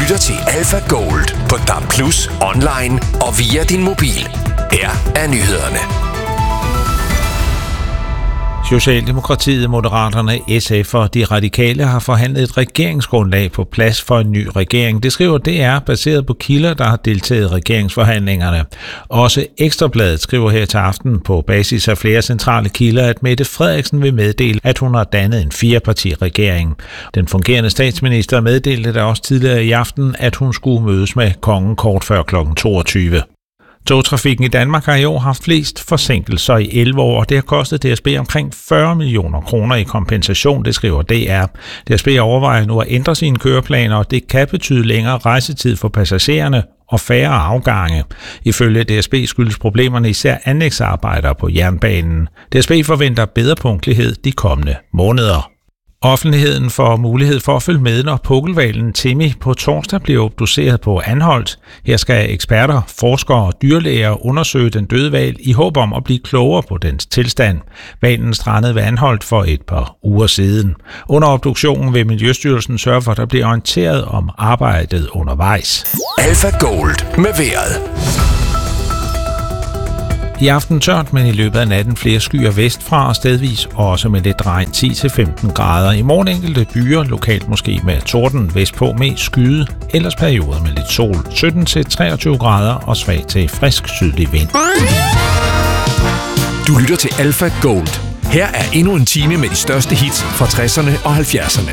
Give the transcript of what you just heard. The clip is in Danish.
lytter til Alpha Gold på DAB+, online og via din mobil. Her er nyhederne. Socialdemokratiet, Moderaterne, SF og De Radikale har forhandlet et regeringsgrundlag på plads for en ny regering. Det skriver DR, baseret på kilder, der har deltaget i regeringsforhandlingerne. Også Ekstrabladet skriver her til aften på basis af flere centrale kilder, at Mette Frederiksen vil meddele, at hun har dannet en 4-parti-regering. Den fungerende statsminister meddelte da også tidligere i aften, at hun skulle mødes med kongen kort før kl. 22. Togtrafikken i Danmark har i år haft flest forsinkelser i 11 år, og det har kostet DSB omkring 40 millioner kroner i kompensation, det skriver DR. DSB overvejer nu at ændre sine køreplaner, og det kan betyde længere rejsetid for passagererne og færre afgange. Ifølge DSB skyldes problemerne især anlægsarbejder på jernbanen. DSB forventer bedre punktlighed de kommende måneder. Offentligheden får mulighed for at følge med, når pukkelhvalen Timmy på torsdag bliver obduceret på Anholt. Her skal eksperter, forskere og dyrlæger undersøge den døde hval i håb om at blive klogere på dens tilstand. Hvalen strandede ved Anholt for et par uger siden. Under obduktionen vil Miljøstyrelsen sørge for, at der bliver orienteret om arbejdet undervejs. Alpha Gold med vejret. I aften tørt, men i løbet af natten flere skyer vestfra og stedvis også med lidt regn 10-15 grader. I morgen enkelte byer, lokalt måske med torden vestpå med skyde, ellers perioder med lidt sol. 17-23 grader og svag til frisk sydlig vind. Du lytter til Alpha Gold. Her er endnu en time med de største hits fra 60'erne og 70'erne.